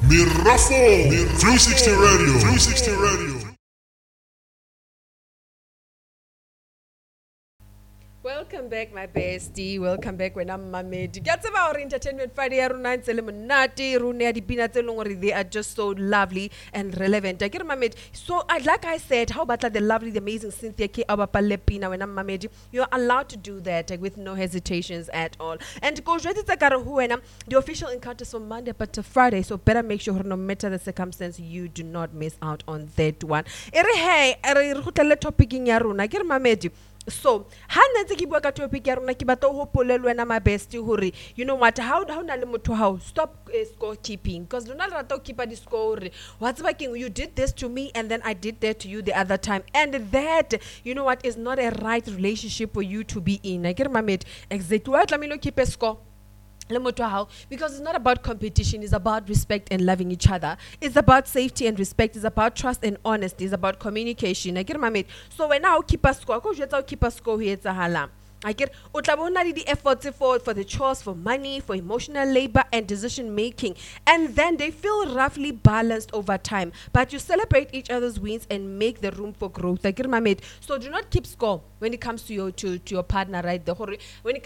Mirafo 360 Radio. 360 Radio. Welcome back, my bestie. Welcome back when I'm Mamedi. Get about Entertainment Friday. They are just so lovely and relevant. I get Mamedi. So, like I said, how about the lovely, the amazing Cynthia K. Abapalepina when I'm Mamedi? You're allowed to do that with no hesitations at all. And go the official encounters from Monday but to Friday. So, better make sure no matter the circumstance, you do not miss out on that one. Topic in Yaruna. Get Mamedi. So, hanetse ke bua ka topic ya rona ke batla ho polelwana my bestie hore you know what how na le motho how stop score keeping because lona le rata ho keep the score what's working you did this to me and then I did that to you the other time and that you know what is not a right relationship for you to be in. I get my mate exactly what let me know keep a score. Because it's not about competition, it's about respect and loving each other. It's about safety and respect, it's about trust and honesty, it's about communication. I get my mate. So when I keep a score, keep a score here I get the efforts for the chores, for money, for emotional labor and decision making. And then they feel roughly balanced over time. But you celebrate each other's wins and make the room for growth. I get my mate. So do not keep score when it comes to your partner, right? When it